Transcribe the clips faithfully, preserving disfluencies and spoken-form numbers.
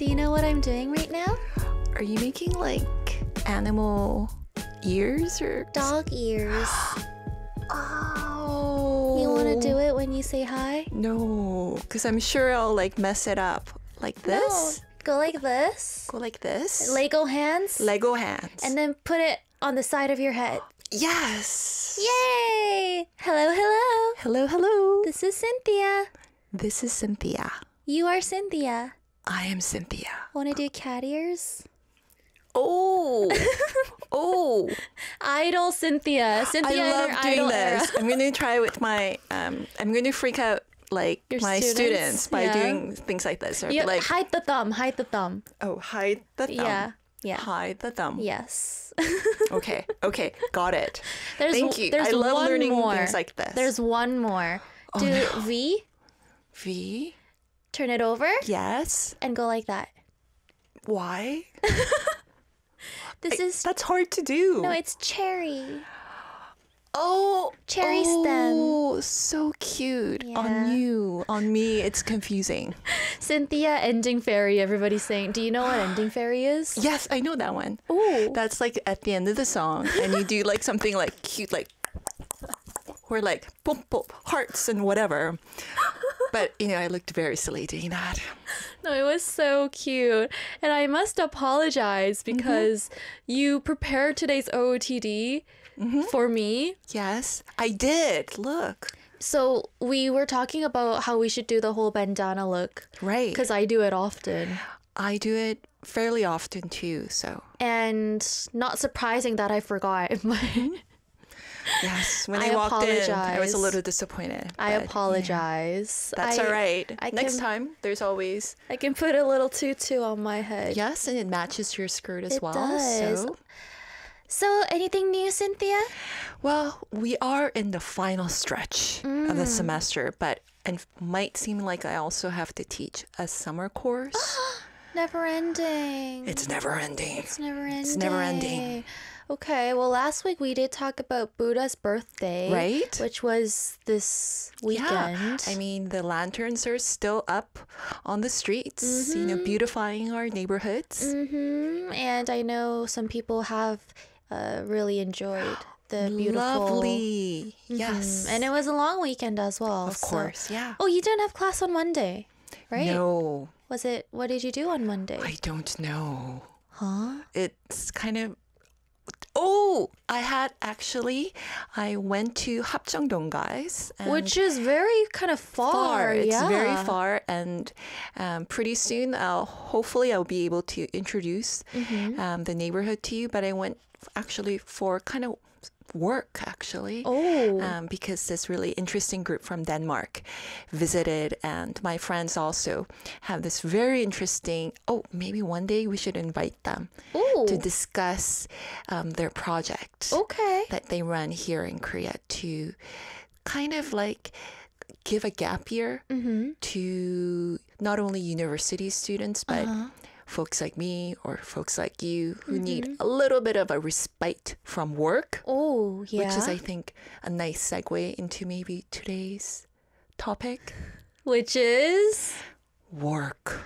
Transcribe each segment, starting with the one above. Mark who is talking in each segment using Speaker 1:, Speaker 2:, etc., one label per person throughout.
Speaker 1: Do you know what I'm doing right now?
Speaker 2: Are you making like animal ears or
Speaker 1: Dog ears.
Speaker 2: Oh.
Speaker 1: You want to do it when you say hi?
Speaker 2: No, because I'm sure I'll like mess it up. Like this?
Speaker 1: No. Go like this.
Speaker 2: Go like this?
Speaker 1: Lego hands.
Speaker 2: Lego hands.
Speaker 1: And then put it on the side of your head.
Speaker 2: Yes.
Speaker 1: Yay! Hello, hello.
Speaker 2: Hello, hello.
Speaker 1: This is Cynthia.
Speaker 2: This is Cynthia.
Speaker 1: You are Cynthia.
Speaker 2: I am Cynthia.
Speaker 1: Want to do cat ears?
Speaker 2: Oh. Oh.
Speaker 1: Idol Cynthia. Cynthia
Speaker 2: I
Speaker 1: in
Speaker 2: love
Speaker 1: her
Speaker 2: doing
Speaker 1: idol
Speaker 2: this.
Speaker 1: era.
Speaker 2: I'm going to try with my, um, I'm going to freak out like
Speaker 1: Your
Speaker 2: my
Speaker 1: students?
Speaker 2: students, by
Speaker 1: Yeah.
Speaker 2: doing things like this. Or
Speaker 1: You,
Speaker 2: like,
Speaker 1: hide the thumb. Hide the thumb.
Speaker 2: oh, hide the thumb.
Speaker 1: Yeah. Yeah.
Speaker 2: Hide the thumb.
Speaker 1: Yes.
Speaker 2: Okay. Okay. Got it.
Speaker 1: There's,
Speaker 2: Thank you.
Speaker 1: There's
Speaker 2: I love
Speaker 1: one
Speaker 2: learning
Speaker 1: more.
Speaker 2: things like this.
Speaker 1: There's one more.
Speaker 2: Oh,
Speaker 1: do
Speaker 2: no.
Speaker 1: V,
Speaker 2: V.
Speaker 1: turn it over,
Speaker 2: Yes.
Speaker 1: and go like that.
Speaker 2: Why?
Speaker 1: This is
Speaker 2: That's hard to do.
Speaker 1: no, it's cherry.
Speaker 2: Oh,
Speaker 1: Cherry
Speaker 2: oh, so cute.
Speaker 1: Yeah.
Speaker 2: On you, on me, it's confusing.
Speaker 1: Cynthia ending fairy. Everybody's saying. Do you know what ending fairy is?
Speaker 2: Yes, I know that one.
Speaker 1: Ooh.
Speaker 2: That's like at the end of the song, and you do like something like cute, like or like boom, boom, hearts and whatever. But you know, I looked very silly doing that.
Speaker 1: No, it was so cute. And I must apologize because mm-hmm. you prepared today's O O T D mm-hmm. for me.
Speaker 2: Yes, I did. Look.
Speaker 1: So we were talking about how we should do the whole bandana look.
Speaker 2: Right.
Speaker 1: Because I do it often.
Speaker 2: I do it fairly often too, so.
Speaker 1: And not surprising that I forgot.
Speaker 2: Mm-hmm. Yes, when I,
Speaker 1: I
Speaker 2: walked
Speaker 1: apologize.
Speaker 2: in, I was a little disappointed.
Speaker 1: I
Speaker 2: but,
Speaker 1: apologize.
Speaker 2: yeah. That's
Speaker 1: I,
Speaker 2: all right.
Speaker 1: I
Speaker 2: Next
Speaker 1: can,
Speaker 2: time, there's always...
Speaker 1: I can put a little tutu on my head.
Speaker 2: Yes, and it matches your skirt as
Speaker 1: it
Speaker 2: well.
Speaker 1: Does.
Speaker 2: So.
Speaker 1: so, anything new, Cynthia?
Speaker 2: Well, we are in the final stretch
Speaker 1: mm.
Speaker 2: of the semester, but it might seem like I also have to teach a summer course.
Speaker 1: Never ending.
Speaker 2: It's never ending.
Speaker 1: It's never ending.
Speaker 2: It's never ending.
Speaker 1: Okay, well, last week we did talk about Buddha's birthday.
Speaker 2: Right.
Speaker 1: Which was this weekend.
Speaker 2: Yeah. I mean, the lanterns are still up on the streets, mm-hmm. you know, beautifying our neighborhoods.
Speaker 1: Mm-hmm. And I know some people have uh, really enjoyed the beautiful...
Speaker 2: Lovely. Mm-hmm. Yes.
Speaker 1: And it was a long weekend as well.
Speaker 2: Of
Speaker 1: so.
Speaker 2: course, yeah.
Speaker 1: Oh, you didn't have class on Monday, right?
Speaker 2: No.
Speaker 1: Was it... What did you do on Monday?
Speaker 2: I don't know.
Speaker 1: Huh?
Speaker 2: It's kind of... Oh, I had actually, I went to Hapjeongdong, guys.
Speaker 1: Which is very kind of far.
Speaker 2: far. It's
Speaker 1: yeah.
Speaker 2: very far. And um, pretty soon, I'll, hopefully I'll be able to introduce mm-hmm. um, the neighborhood to you. But I went actually for kind of work, actually.
Speaker 1: Oh.
Speaker 2: Um, because this really interesting group from Denmark visited. And my friends also have this very interesting, oh, maybe one day we should invite them
Speaker 1: Ooh.
Speaker 2: to discuss um, their project
Speaker 1: okay.
Speaker 2: that they run here in Korea to kind of like give a gap year mm-hmm. to not only university students, but uh-huh. folks like me or folks like you who mm-hmm. need a little bit of a respite from work.
Speaker 1: Oh, yeah.
Speaker 2: Which is, I think, a nice segue into maybe today's topic.
Speaker 1: Which is?
Speaker 2: Work.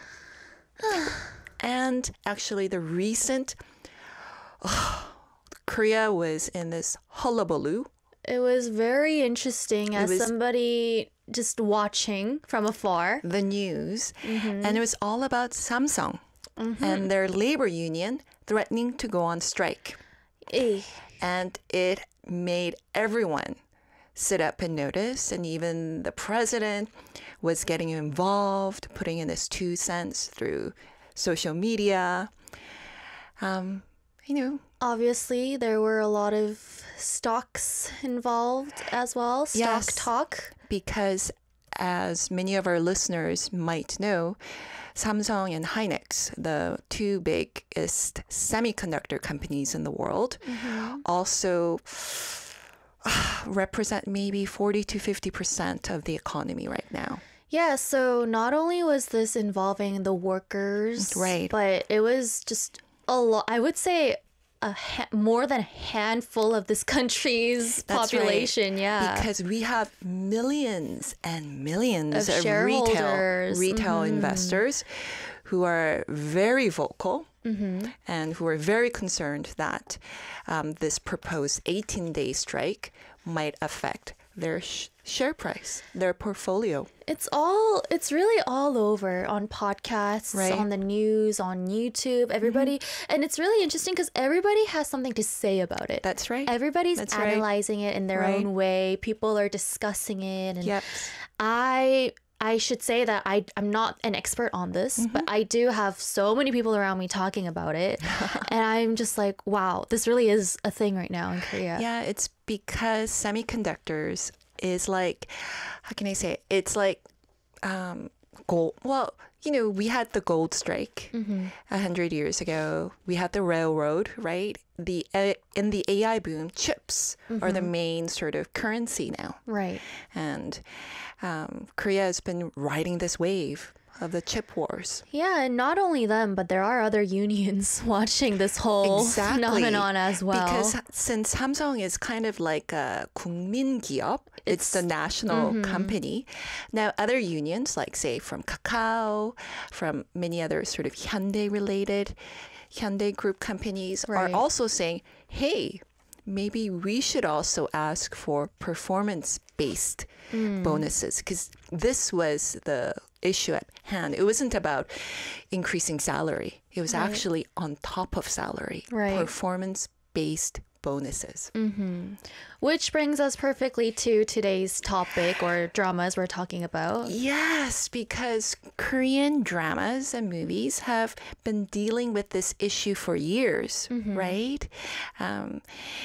Speaker 2: And actually, the recent... Oh, Korea was in this hullabaloo.
Speaker 1: It was very interesting as
Speaker 2: was,
Speaker 1: somebody just watching from afar.
Speaker 2: The news. Mm-hmm. And it was all about Samsung. Mm-hmm. And their labor union threatening to go on strike.
Speaker 1: Eh.
Speaker 2: And it made everyone sit up and notice. And even the president was getting involved, putting in his two cents through social media. Um, you know.
Speaker 1: Obviously, there were a lot of stocks involved as well. Stock
Speaker 2: yes,
Speaker 1: talk.
Speaker 2: Because as many of our listeners might know, Samsung and Hynix, the two biggest semiconductor companies in the world, mm-hmm. also uh, represent maybe forty to fifty percent of the economy right now.
Speaker 1: Yeah, so not only was this involving the workers,
Speaker 2: right.
Speaker 1: but it was just a lot, I would say a ha- more than a handful of this country's
Speaker 2: That's
Speaker 1: population,
Speaker 2: right.
Speaker 1: yeah.
Speaker 2: Because we have millions and millions
Speaker 1: of,
Speaker 2: of retail, retail mm-hmm. investors who are very vocal
Speaker 1: Mm-hmm.
Speaker 2: and who are very concerned that um, this proposed eighteen-day strike might affect their sh- share price, their portfolio.
Speaker 1: It's all, it's really all over on podcasts,
Speaker 2: Right.
Speaker 1: on the news, on YouTube, everybody.
Speaker 2: Mm-hmm.
Speaker 1: And it's really interesting because everybody has something to say about it.
Speaker 2: That's right.
Speaker 1: Everybody's
Speaker 2: That's right.
Speaker 1: analyzing it in their
Speaker 2: Right.
Speaker 1: own way. People are discussing it. And
Speaker 2: Yep.
Speaker 1: I I should say that I I'm not an expert on this, but I do have so many people around me talking about it. And I'm just like, wow, this really is a thing right now in Korea.
Speaker 2: Yeah, it's because semiconductors is like, how can I say it? It's like um, gold. Well, you know, we had the gold strike a hundred years ago. We had the railroad, right? The uh, in the A I boom, chips are the main sort of currency now,
Speaker 1: Right.
Speaker 2: and um, Korea has been riding this wave of the chip wars.
Speaker 1: Yeah, and not only them, but there are other unions watching this whole
Speaker 2: Exactly.
Speaker 1: phenomenon as well.
Speaker 2: Because since Samsung is kind of like a 국민 기업, it's, the national company. Now, other unions, like say from Kakao, from many other sort of Hyundai-related, Hyundai Group companies,
Speaker 1: Right.
Speaker 2: are also saying, hey, maybe we should also ask for performance-based bonuses, because this was the issue at hand. It wasn't about increasing salary. It was actually on top of salary,
Speaker 1: Right.
Speaker 2: performance-based bonuses.
Speaker 1: Which brings us perfectly to today's topic or dramas we're talking about.
Speaker 2: Yes, because Korean dramas and movies have been dealing with this issue for years, right? Um,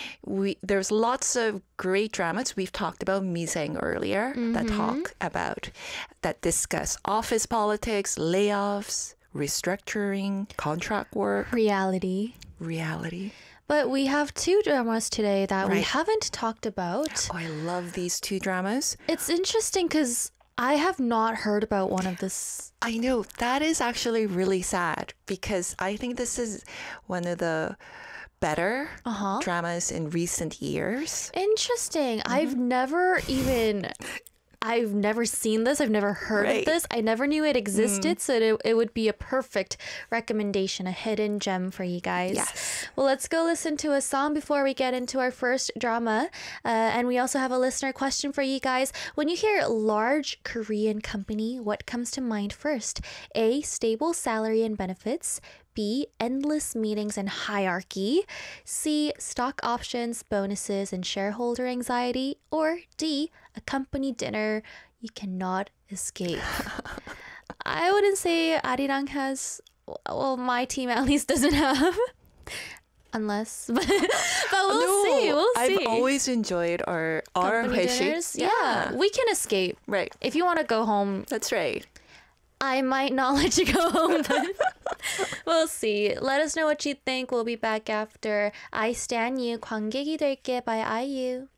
Speaker 2: we there's lots of great dramas. We've talked about Miseng earlier that talk about that discuss office politics, layoffs, restructuring, contract work,
Speaker 1: Reality.
Speaker 2: reality.
Speaker 1: But we have two dramas today that we
Speaker 2: Right.
Speaker 1: haven't talked about.
Speaker 2: Oh, I love these two dramas.
Speaker 1: It's interesting because I have not heard about one of this.
Speaker 2: I know that is actually really sad because I think this is one of the better
Speaker 1: Uh-huh.
Speaker 2: dramas in recent years.
Speaker 1: Interesting. I've never even I've never seen this. I've never heard
Speaker 2: Right.
Speaker 1: of this. I never knew it existed, so it, it would be a perfect recommendation, a hidden gem for you guys.
Speaker 2: Yes.
Speaker 1: Well, let's go listen to a song before we get into our first drama. Uh, and we also have a listener question for you guys. When you hear large Korean company, what comes to mind first? A, stable salary and benefits. B, endless meetings and hierarchy. C, stock options, bonuses, and shareholder anxiety. Or D, a company dinner you cannot escape. I wouldn't say Arirang has, well, my team at least doesn't have. Unless, but, but we'll
Speaker 2: No,
Speaker 1: see. We'll see.
Speaker 2: I've always enjoyed our our
Speaker 1: Company
Speaker 2: 회식.
Speaker 1: dinners? Yeah, we can escape.
Speaker 2: Right.
Speaker 1: If you want to go home,
Speaker 2: That's right.
Speaker 1: I might not let you go home, but we'll see. Let us know what you think. We'll be back after I Stan You, 관객이 될게 by I U.